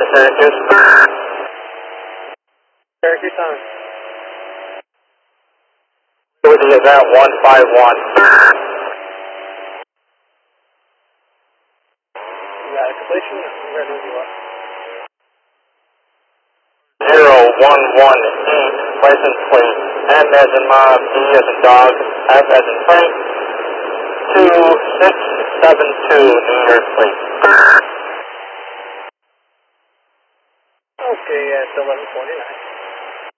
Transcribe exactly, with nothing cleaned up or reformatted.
Syracuse. Syracuse on. With the event one five one. You got a completion? Where do you want? zero one one eight, license plate, M as in mom, D as in dog, F as in Frank, two six seven two, New York plate. Okay, at eleven forty-nine.